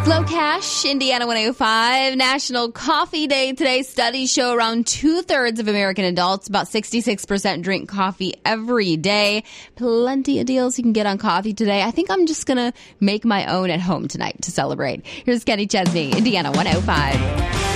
Flow Cash, Indiana 105, National Coffee Day today. Studies show around 2/3 of American adults, about 66%, drink coffee every day. Plenty of deals you can get on coffee today. I think I'm just going to make my own at home tonight to celebrate. Here's Kenny Chesney, Indiana 105.